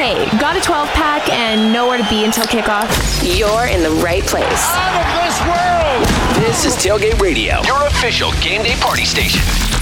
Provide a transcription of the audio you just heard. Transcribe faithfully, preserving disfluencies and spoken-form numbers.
Hey, got a twelve pack and nowhere to be until kickoff? You're in the right place. Out of this world! This is Tailgate Radio, your official game day party station.